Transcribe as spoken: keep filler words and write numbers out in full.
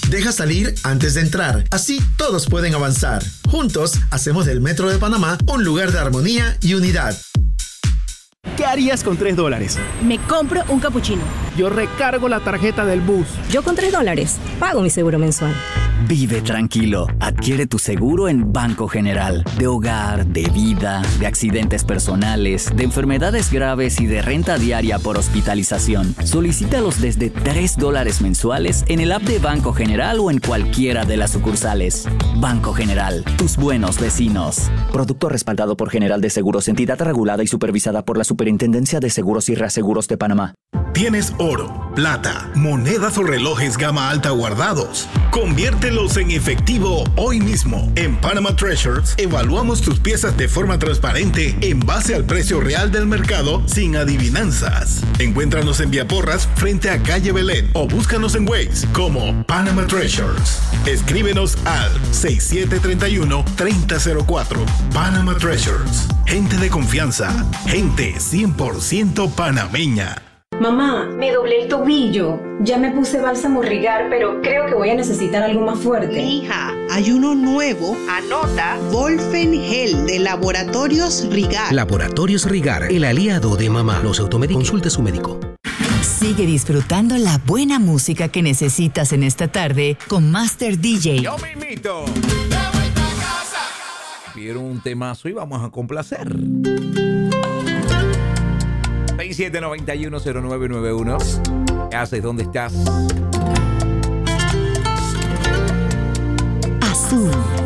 Deja salir antes de entrar. Así todos pueden avanzar. Juntos hacemos del Metro de Panamá un lugar de armonía y unidad. ¿Qué harías con tres dólares? Me compro un capuchino. Yo recargo la tarjeta del bus. Yo con tres dólares pago mi seguro mensual. Vive tranquilo. Adquiere tu seguro en Banco General. De hogar, de vida, de accidentes personales, de enfermedades graves y de renta diaria por hospitalización. Solicítalos desde tres dólares mensuales en el app de Banco General o en cualquiera de las sucursales. Banco General, tus buenos vecinos. Producto respaldado por General de Seguros, entidad regulada y supervisada por la Superintendencia de Seguros y Reaseguros de Panamá. ¿Tienes oro, plata, monedas o relojes gama alta guardados? Conviértelos en efectivo hoy mismo. En Panama Treasures evaluamos tus piezas de forma transparente en base al precio real del mercado sin adivinanzas. Encuéntranos en Vía Porras frente a Calle Belén o búscanos en Waze como Panama Treasures. Escríbenos al seis siete tres uno, tres cero cero cuatro. Panama Treasures. Gente de confianza. Gente cien por ciento panameña. Mamá, me doblé el tobillo. Ya me puse bálsamo Rigar, pero creo que voy a necesitar algo más fuerte. Hija, hay uno nuevo. Anota. Volfen Gel de Laboratorios Rigar. Laboratorios Rigar, el aliado de mamá. No se automedique. Consulte a su médico. Sigue disfrutando la buena música que necesitas en esta tarde con Master D J. Yo mismito. Quiero un temazo y vamos a complacer. seis siete nueve uno cero nueve nueve uno. ¿Qué haces? ¿Dónde estás? Azul.